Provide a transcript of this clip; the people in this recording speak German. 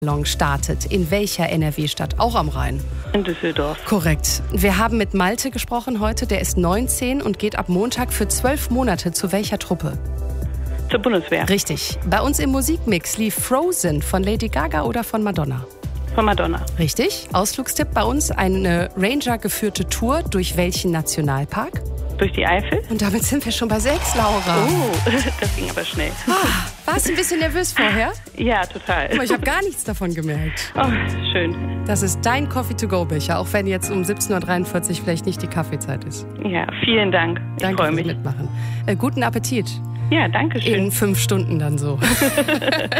Luftballon startet. In welcher NRW-Stadt? Auch am Rhein. In Düsseldorf. Korrekt. Wir haben mit Malte gesprochen heute. Der ist 19 und geht ab Montag für 12 Monate zu welcher Truppe? Zur Bundeswehr. Richtig. Bei uns im Musikmix lief Frozen von Lady Gaga oder von Madonna? Von Madonna. Richtig. Ausflugstipp bei uns, eine Ranger-geführte Tour durch welchen Nationalpark? Durch die Eifel. Und damit sind wir schon bei 6, Laura. Das ging aber schnell. Warst du ein bisschen nervös vorher? Ja, total. Aber ich habe gar nichts davon gemerkt. Oh, schön. Das ist dein Coffee-to-go-Becher, auch wenn jetzt um 17.43 Uhr vielleicht nicht die Kaffeezeit ist. Ja, vielen Dank. Ich freue mich. Danke fürs Mitmachen. Guten Appetit. Ja, danke schön. In 5 Stunden dann so.